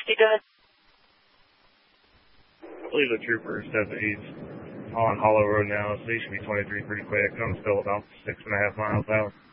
50 doing? I believe the trooper said that he's on Hollow Road now, so he should be 23 pretty quick. I'm still about 6.5 miles out.